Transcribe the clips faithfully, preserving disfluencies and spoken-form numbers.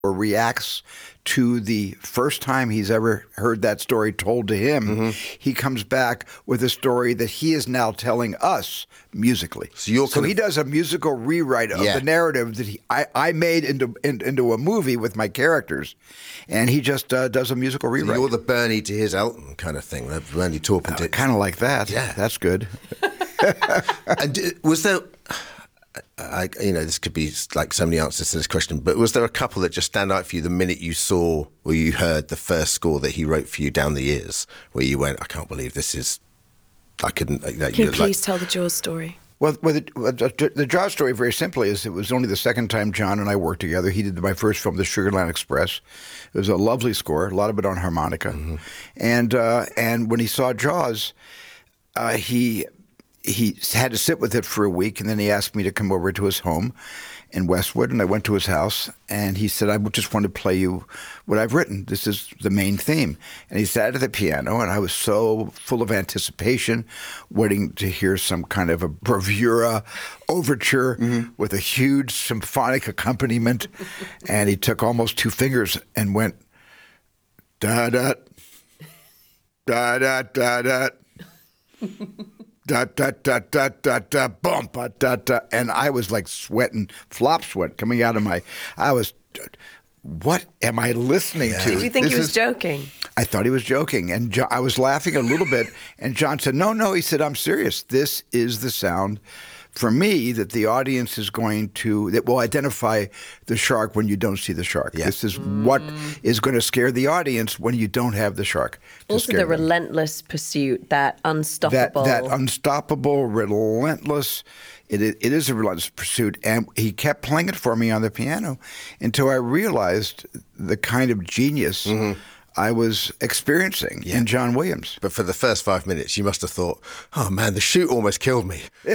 or reacts to the first time he's ever heard that story told to him, mm-hmm. he comes back with a story that he is now telling us musically. So, you're so he does a musical rewrite of yeah. the narrative that he, I, I made into in, into a movie with my characters, and he just uh, does a musical rewrite. So you're the Bernie to his Elton kind of thing, the Bernie Taupin uh, kind of like that. Yeah, that's good. And was there? I, you know, this could be like so many answers to this question, but was there a couple that just stand out for you the minute you saw or you heard the first score that he wrote for you down the years, where you went, I can't believe this is, I couldn't. Like, Can you please like, tell the Jaws story? Well, well the, the, the Jaws story, very simply, is it was only the second time John and I worked together. He did my first film, The Sugarland Express. It was a lovely score, a lot of it on harmonica. Mm-hmm. And, uh, and when he saw Jaws, uh, he... he had to sit with it for a week, and then he asked me to come over to his home in Westwood, and I went to his house, and he said, I just want to play you what I've written. This is the main theme. And he sat at the piano, and I was so full of anticipation, waiting to hear some kind of a bravura overture mm-hmm. with a huge symphonic accompaniment, and he took almost two fingers and went, da-da, da-da, da-da. Da da da da da da bum da da da, and I was like sweating, flop sweat coming out of my. I was, what am I listening yeah. to? Did you think this he was is, joking? I thought he was joking, and John, I was laughing a little bit. And John said, "No, no." He said, "I'm serious. This is the sound." For me, that the audience is going to, that will identify the shark when you don't see the shark. Yeah. This is mm. what is going to scare the audience when you don't have the shark. Also the them. relentless pursuit, that unstoppable. That, that unstoppable, relentless, it, it is a relentless pursuit. And he kept playing it for me on the piano until I realized the kind of genius mm-hmm. I was experiencing yeah. in John Williams. But for the first five minutes, you must have thought, oh, man, the shoot almost killed me. yeah,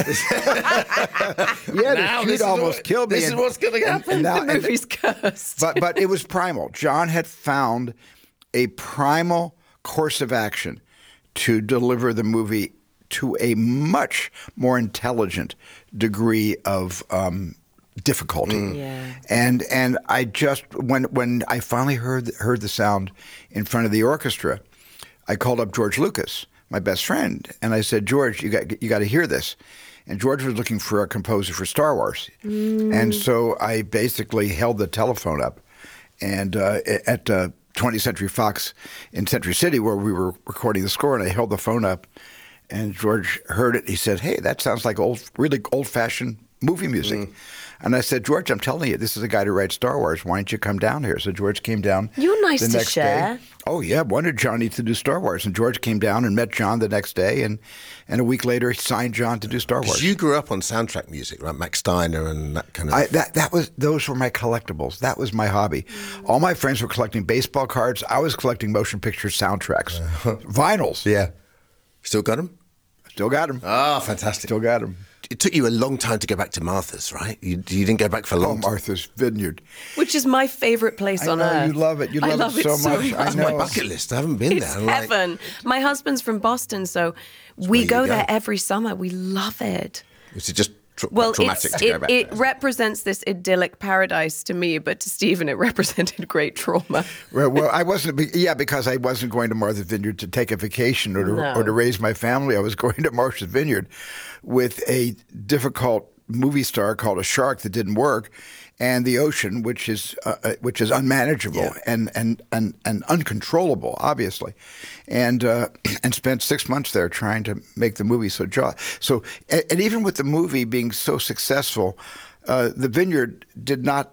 the shoot almost what, killed me. This and, is what's going to happen. And now, the movie's and, cursed. But, but it was primal. John had found a primal course of action to deliver the movie to a much more intelligent degree of um difficulty. Mm. Yeah. And and I just when when I finally heard heard the sound in front of the orchestra, I called up George Lucas, my best friend, and I said, George, you got you got to hear this. And George was looking for a composer for Star Wars. Mm. And so I basically held the telephone up and uh, at uh, twentieth Century Fox in Century City, where we were recording the score, and I held the phone up, and George heard it. He said, hey, that sounds like old really old-fashioned movie music. Mm. And I said, George, I'm telling you, this is a guy who writes Star Wars. Why don't you come down here? So George came down. You're nice the to next share. Day. Oh, yeah. Wanted Johnny to do Star Wars. And George came down and met John the next day. And, and a week later, he signed John to do Star Wars. You grew up on soundtrack music, like Max Steiner and that kind of... I, that, that was, those were my collectibles. That was my hobby. Mm. All my friends were collecting baseball cards. I was collecting motion picture soundtracks. Uh, Vinyls. Yeah. Still got them? Still got them. Oh, fantastic. Still got them. It took you a long time to go back to Martha's, right? You, you didn't go back for a long time. Oh, Martha's Vineyard. Which is my favorite place I on know, earth. You love it. You love, love it, so, it so much. much. I It's know. my bucket list. I haven't been it's there. It's heaven. Like... My husband's from Boston, so we go, go there every summer. We love it. Is it just tra- well, traumatic it's, to it, go back it there? represents this idyllic paradise to me, but to Stephen, it represented great trauma. Well, well I wasn't. Yeah, because I wasn't going to Martha's Vineyard to take a vacation or to, no. or to raise my family. I was going to Martha's Vineyard with a difficult movie star called a shark that didn't work, and the ocean, which is uh, which is unmanageable yeah. and, and and and uncontrollable, obviously, and uh, and spent six months there trying to make the movie. So, so and, and even with the movie being so successful, uh, the Vineyard did not.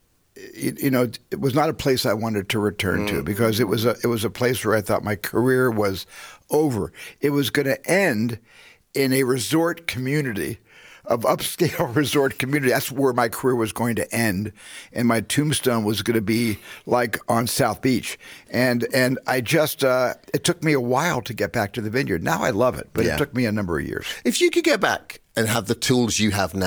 You know, it was not a place I wanted to return mm. to because it was a it was a place where I thought my career was over. It was going to end in a resort community. Of upscale resort community. That's where my career was going to end. And my tombstone was going to be like on South Beach. And and I just, uh, it took me a while to get back to the Vineyard. Now I love it, but yeah. it took me a number of years. If you could get back and have the tools you have now,